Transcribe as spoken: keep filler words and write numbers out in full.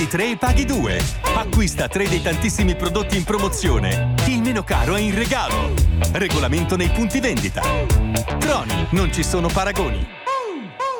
tre e paghi due. Acquista tre dei tantissimi prodotti in promozione. Il meno caro è in regalo. Regolamento nei punti vendita. Troni, non ci sono paragoni.